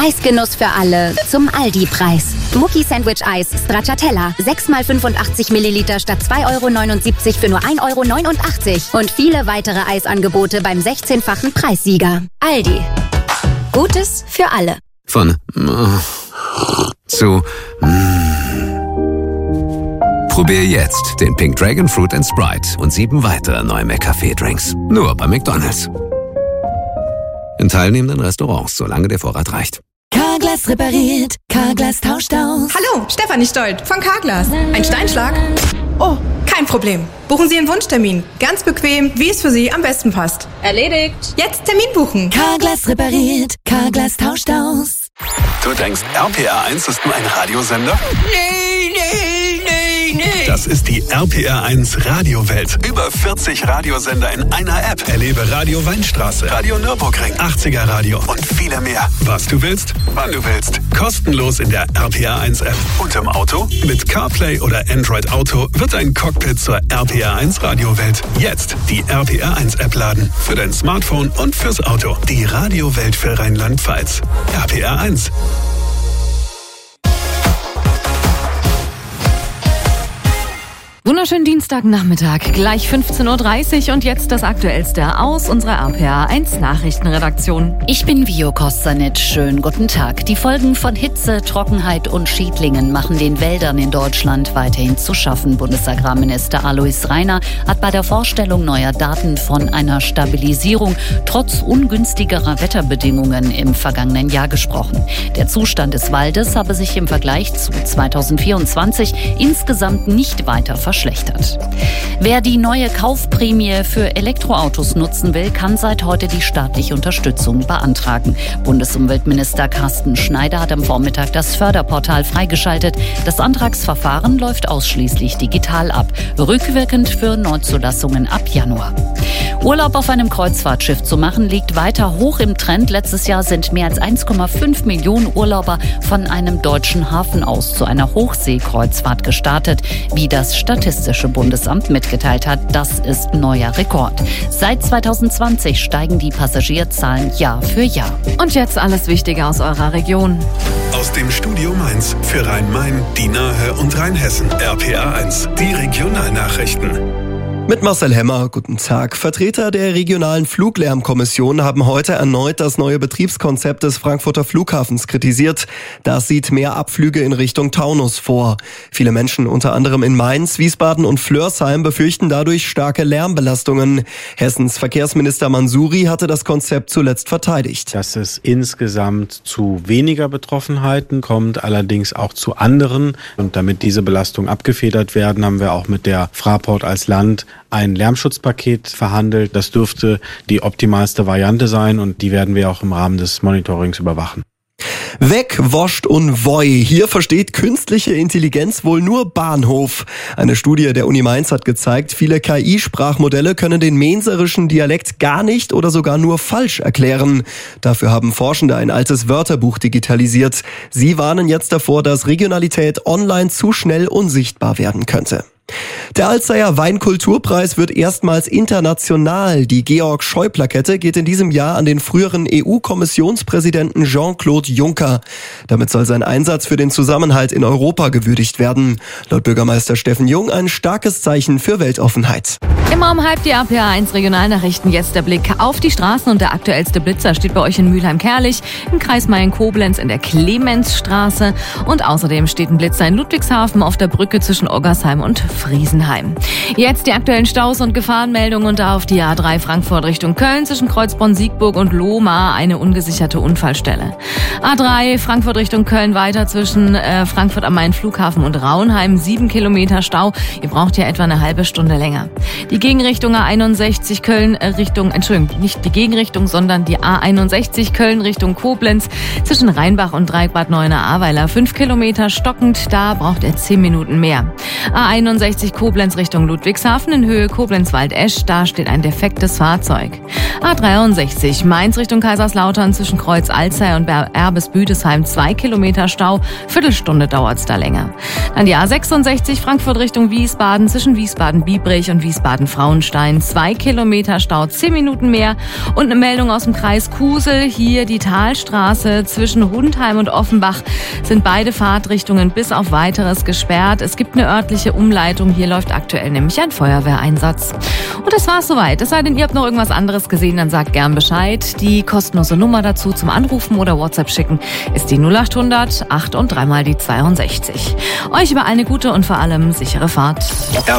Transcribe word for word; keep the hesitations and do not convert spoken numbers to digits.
Preisgenuss für alle zum Aldi-Preis. Mucki Sandwich Eis Stracciatella. sechs mal fünfundachtzig Milliliter statt zwei Euro neunundsiebzig für nur ein Euro neunundachtzig. Und viele weitere Eisangebote beim sechzehnfachen Preissieger. Aldi. Gutes für alle. Von zu Probier jetzt den Pink Dragon Fruit and Sprite und sieben weitere neue McCafé-Drinks. Nur bei McDonald's. In teilnehmenden Restaurants, solange der Vorrat reicht. Carglass repariert, Carglass tauscht aus. Hallo, Stefanie Stolt von Carglass. Ein Steinschlag? Oh, kein Problem. Buchen Sie Ihren Wunschtermin. Ganz bequem, wie es für Sie am besten passt. Erledigt. Jetzt Termin buchen. Carglass repariert, Carglass tauscht aus. Du denkst, R P R eins ist nur ein Radiosender? Nee, nee, nee, nee. Das ist die R P R eins Radiowelt. Über vierzig Radiosender in einer App. Erlebe Radio Weinstraße, Radio Nürburgring, achtziger Radio und viele mehr. Was du willst, wann du willst. Kostenlos in der R P R eins App. Und im Auto? Mit CarPlay oder Android Auto wird dein Cockpit zur R P R eins Radiowelt. Jetzt die R P R eins App laden. Für dein Smartphone und fürs Auto. Die Radiowelt für Rheinland-Pfalz. R P R eins. Wunderschönen Dienstagnachmittag, gleich fünfzehn Uhr dreißig und jetzt das Aktuellste aus unserer R P R eins Nachrichtenredaktion. Ich bin Vio Kostanic. Schönen guten Tag. Die Folgen von Hitze, Trockenheit und Schädlingen machen den Wäldern in Deutschland weiterhin zu schaffen. Bundesagrarminister Alois Rainer hat bei der Vorstellung neuer Daten von einer Stabilisierung trotz ungünstigerer Wetterbedingungen im vergangenen Jahr gesprochen. Der Zustand des Waldes habe sich im Vergleich zu zweitausendvierundzwanzig insgesamt nicht weiter verschlechtert. verschlechtert. Wer die neue Kaufprämie für Elektroautos nutzen will, kann seit heute die staatliche Unterstützung beantragen. Bundesumweltminister Carsten Schneider hat am Vormittag das Förderportal freigeschaltet. Das Antragsverfahren läuft ausschließlich digital ab, rückwirkend für Neuzulassungen ab Januar. Urlaub auf einem Kreuzfahrtschiff zu machen, liegt weiter hoch im Trend. Letztes Jahr sind mehr als eins Komma fünf Millionen Urlauber von einem deutschen Hafen aus zu einer Hochseekreuzfahrt gestartet, wie das Statistische Bundesamt mitgeteilt hat. Das ist neuer Rekord. Seit zweitausendzwanzig steigen die Passagierzahlen Jahr für Jahr. Und jetzt alles Wichtige aus eurer Region. Aus dem Studio Mainz für Rhein-Main, die Nahe und Rheinhessen. R P R eins, die Regionalnachrichten. Mit Marcel Hemmer, guten Tag. Vertreter der regionalen Fluglärmkommission haben heute erneut das neue Betriebskonzept des Frankfurter Flughafens kritisiert. Das sieht mehr Abflüge in Richtung Taunus vor. Viele Menschen, unter anderem in Mainz, Wiesbaden und Flörsheim, befürchten dadurch starke Lärmbelastungen. Hessens Verkehrsminister Mansouri hatte das Konzept zuletzt verteidigt. Dass es insgesamt zu weniger Betroffenheiten kommt, allerdings auch zu anderen. Und damit diese Belastungen abgefedert werden, haben wir auch mit der Fraport als Land ein Lärmschutzpaket verhandelt. Das dürfte die optimalste Variante sein und die werden wir auch im Rahmen des Monitorings überwachen. Weg, woscht und woi. Hier versteht künstliche Intelligenz wohl nur Bahnhof. Eine Studie der Uni Mainz hat gezeigt, viele K I-Sprachmodelle können den mainzerischen Dialekt gar nicht oder sogar nur falsch erklären. Dafür haben Forschende ein altes Wörterbuch digitalisiert. Sie warnen jetzt davor, dass Regionalität online zu schnell unsichtbar werden könnte. Der Alzeyer Weinkulturpreis wird erstmals international. Die Georg-Scheu-Plakette geht in diesem Jahr an den früheren E U-Kommissionspräsidenten Jean-Claude Juncker. Damit soll sein Einsatz für den Zusammenhalt in Europa gewürdigt werden. Laut Bürgermeister Steffen Jung ein starkes Zeichen für Weltoffenheit. Immer um halb die R P R eins Regionalnachrichten. Jetzt der Blick auf die Straßen und der aktuellste Blitzer steht bei euch in Mülheim-Kerlich, im Kreis Mayen-Koblenz in der Clemensstraße und außerdem steht ein Blitzer in Ludwigshafen auf der Brücke zwischen Oggersheim und Friesenheim. Jetzt die aktuellen Staus und Gefahrenmeldungen und da auf die A drei Frankfurt Richtung Köln zwischen Kreuzborn-Siegburg und Lohmar eine ungesicherte Unfallstelle. A drei Frankfurt Richtung Köln weiter zwischen äh, Frankfurt am Main Flughafen und Raunheim, sieben Kilometer Stau. Ihr braucht ja etwa eine halbe Stunde länger. Die Gegenrichtung A einundsechzig Köln äh, Richtung, Entschuldigung, nicht die Gegenrichtung, sondern die A einundsechzig Köln Richtung Koblenz zwischen Rheinbach und Dreieck Bad Neuenahr-Ahrweiler, fünf Kilometer stockend, da braucht ihr zehn Minuten mehr. A einundsechzig sechsundsechzig Koblenz Richtung Ludwigshafen in Höhe Koblenz-Waldesch. Da steht ein defektes Fahrzeug. A dreiundsechzig Mainz Richtung Kaiserslautern zwischen Kreuz Alzey und Erbes-Büdesheim. Zwei Kilometer Stau. Viertelstunde dauert's da länger. Dann die A sechsundsechzig Frankfurt Richtung Wiesbaden zwischen Wiesbaden-Biebrich und Wiesbaden-Frauenstein. Zwei Kilometer Stau. Zehn Minuten mehr. Und eine Meldung aus dem Kreis Kusel. Hier die Talstraße zwischen Hundheim und Offenbach sind beide Fahrtrichtungen bis auf Weiteres gesperrt. Es gibt eine örtliche Umleitung. Hier läuft aktuell nämlich ein Feuerwehreinsatz. Und das war's soweit. Es sei denn, ihr habt noch irgendwas anderes gesehen, dann sagt gern Bescheid. Die kostenlose Nummer dazu zum Anrufen oder WhatsApp schicken ist die null acht hundert acht und dreimal die zweiundsechzig. Euch über eine gute und vor allem sichere Fahrt.